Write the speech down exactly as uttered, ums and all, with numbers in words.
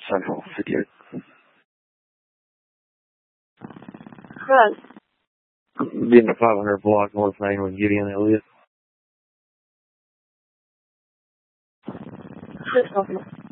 Central fifty-eight. Right. Being the five hundred block North Main with Gideon Elliott. Six of them.